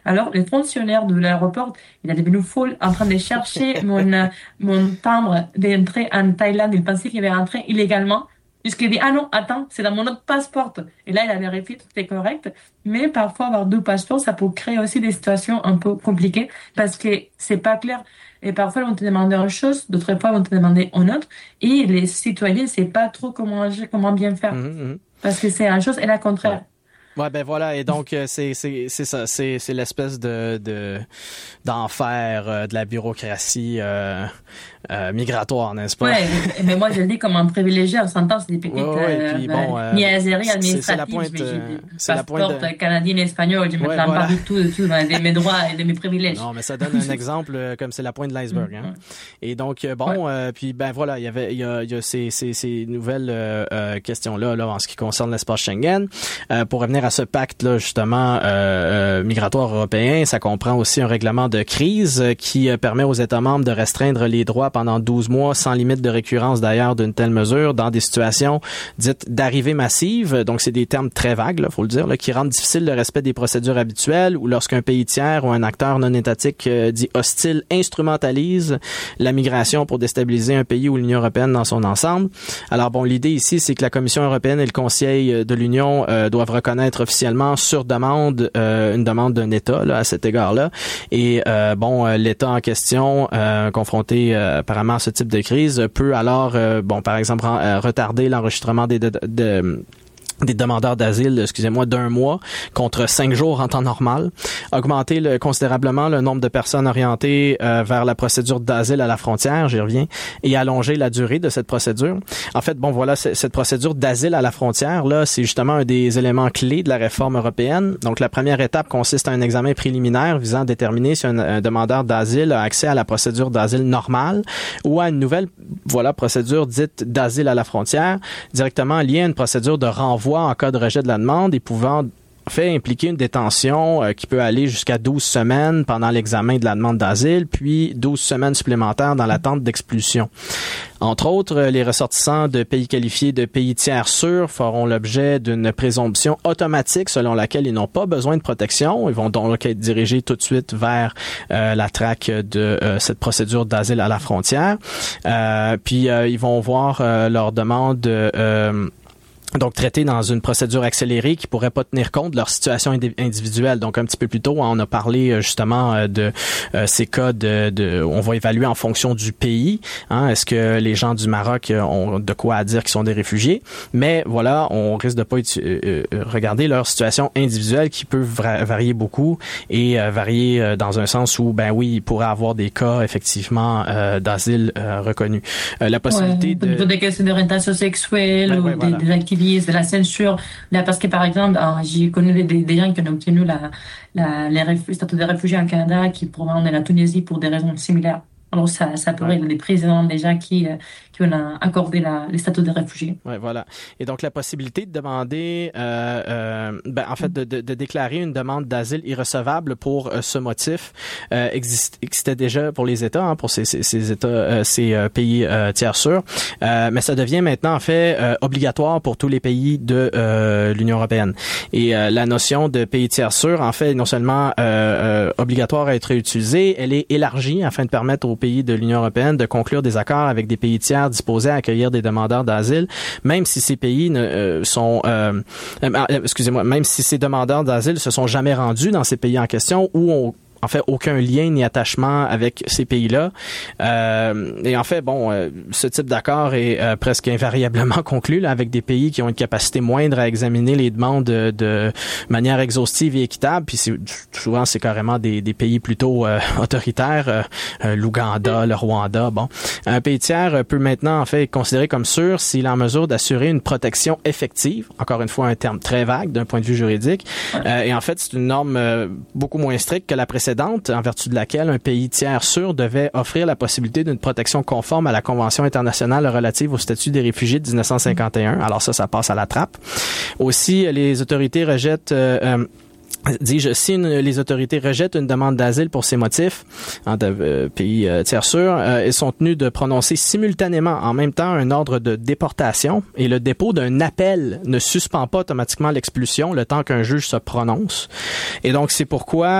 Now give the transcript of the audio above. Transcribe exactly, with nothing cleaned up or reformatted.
Alors, les fonctionnaires de l'aéroport, il est devenu fou en train de chercher mon, euh, mon timbre d'entrée en Thaïlande. Il pensait qu'il avait entré illégalement. Jusqu'il dit, ah non, attends, c'est dans mon autre passeport. Et là, il a vérifié, tout est correct. Mais parfois, avoir deux passeports, ça peut créer aussi des situations un peu compliquées parce que c'est pas clair. Et parfois, ils vont te demander une chose, d'autres fois, ils vont te demander une autre. Et les citoyens, c'est pas trop comment agir, comment bien faire. Mhm, mhm. Parce que c'est une chose et la Ouais. contraire. Ouais, ben voilà, et donc euh, c'est c'est c'est ça, c'est c'est l'espèce de de d'enfer euh, de la bureaucratie euh, euh, migratoire, n'est-ce pas? Ouais, mais moi, je le dis comme un privilégié, on s'entend, c'est des petites Ouais, ouais, et euh, puis euh, bon, euh, niaiseries c'est c'est la administratives. pointe, Mais j'ai euh, des c'est la pointe passeports de... canadiens et espagnols, je me Ouais, clame pas voilà. du tout, du tout, dans des- mes droits et de mes privilèges. Non, mais ça donne un exemple euh, comme c'est la pointe de l'iceberg, hein. Mhm. Et donc euh, Ouais. bon, euh, puis ben voilà, il y avait il y a, il y a ces ces ces nouvelles euh, euh, questions là là en ce qui concerne l'espace Schengen. Euh, pour revenir à ce pacte là justement euh, euh, migratoire européen, ça comprend aussi un règlement de crise euh, qui euh, permet aux États membres de restreindre les droits pendant douze mois sans limite de récurrence d'ailleurs d'une telle mesure dans des situations dites d'arrivée massive. Donc c'est des termes très vagues, là, faut le dire, là, qui rendent difficile le respect des procédures habituelles ou lorsqu'un pays tiers ou un acteur non étatique euh, dit hostile instrumentalise la migration pour déstabiliser un pays ou l'Union européenne dans son ensemble. Alors bon, l'idée ici, c'est que la Commission européenne et le Conseil de l'Union euh, doivent reconnaître officiellement sur demande euh, une demande d'un État là, à cet égard-là. Et euh, bon, euh, l'État en question, euh, confronté euh, apparemment à ce type de crise, peut alors, euh, bon, par exemple, ren- euh, retarder l'enregistrement des de, de, des demandeurs d'asile, excusez-moi, d'un mois contre cinq jours en temps normal, augmenter le, considérablement le nombre de personnes orientées euh, vers la procédure d'asile à la frontière, j'y reviens, et allonger la durée de cette procédure. En fait, bon, voilà, c- cette procédure d'asile à la frontière, là, c'est justement un des éléments clés de la réforme européenne. Donc, la première étape consiste à un examen préliminaire visant à déterminer si un, un demandeur d'asile a accès à la procédure d'asile normale ou à une nouvelle, voilà, procédure dite d'asile à la frontière, directement liée à une procédure de renvoi en cas de rejet de la demande et pouvant fait impliquer une détention euh, qui peut aller jusqu'à douze semaines pendant l'examen de la demande d'asile, puis douze semaines supplémentaires dans l'attente d'expulsion. Entre autres, les ressortissants de pays qualifiés de pays tiers sûrs feront l'objet d'une présomption automatique selon laquelle ils n'ont pas besoin de protection. Ils vont donc être dirigés tout de suite vers euh, la traque de euh, cette procédure d'asile à la frontière. Euh, puis, euh, ils vont voir euh, leur demande euh, donc traité dans une procédure accélérée qui pourrait pas tenir compte de leur situation indi- individuelle. Donc un petit peu plus tôt, hein, on a parlé euh, justement euh, de euh, ces cas de, de, on va évaluer en fonction du pays. Hein, est-ce que les gens du Maroc euh, ont de quoi à dire qu'ils sont des réfugiés? Mais voilà, on risque de pas étu- euh, euh, regarder leur situation individuelle qui peut vra- varier beaucoup et euh, varier euh, dans un sens où ben oui, il pourrait avoir des cas effectivement euh, d'asile euh, reconnus. Euh, la possibilité Ouais, au niveau de des questions d'orientation sexuelle ouais, ou ouais, des, voilà. des activistes, de la censure. Là, parce que par exemple, alors, j'ai connu des, des des gens qui ont obtenu la, la, les réfu- le statut de réfugié en Canada qui proviennent de la Tunisie pour des raisons similaires. Alors ça, ça pourrait, Ouais. il y a des présidents déjà qui, euh, qui ont accordé la, les statuts de réfugiés. Ouais, voilà. Et donc la possibilité de demander, euh, euh, ben, en fait, de, de, de déclarer une demande d'asile irrecevable pour euh, ce motif euh, existe, existait déjà pour les États, hein, pour ces, ces, ces États, euh, ces euh, pays euh, tiers sûrs, euh, mais ça devient maintenant en fait euh, obligatoire pour tous les pays de euh, l'Union européenne. Et euh, la notion de pays tiers sûrs, en fait, non seulement euh, euh, obligatoire à être utilisée, elle est élargie afin de permettre aux pays de l'Union européenne de conclure des accords avec des pays tiers disposés à accueillir des demandeurs d'asile, même si ces pays ne euh, sont, euh, euh, excusez-moi, même si ces demandeurs d'asile se sont jamais rendus dans ces pays en question ou ont en fait aucun lien ni attachement avec ces pays-là. Euh, et en fait, bon, euh, ce type d'accord est euh, presque invariablement conclu là, avec des pays qui ont une capacité moindre à examiner les demandes de, de manière exhaustive et équitable. Puis c'est, souvent, c'est carrément des, des pays plutôt euh, autoritaires, euh, euh, l'Ouganda, le Rwanda. Bon, un pays tiers peut maintenant en fait être considéré comme sûr s'il est en mesure d'assurer une protection effective. Encore une fois, un terme très vague d'un point de vue juridique. Euh, et en fait, c'est une norme euh, beaucoup moins stricte que la précédente, en vertu de laquelle un pays tiers sûr devait offrir la possibilité d'une protection conforme à la Convention internationale relative au statut des réfugiés de dix-neuf cent cinquante et un. Alors ça, ça passe à la trappe. Aussi, les autorités rejettent... Euh, euh, Dis-je, si une, les autorités rejettent une demande d'asile pour ces motifs, en de, euh, pays euh, tiers sûrs, euh, ils sont tenus de prononcer simultanément en même temps un ordre de déportation et le dépôt d'un appel ne suspend pas automatiquement l'expulsion le temps qu'un juge se prononce. Et donc, c'est pourquoi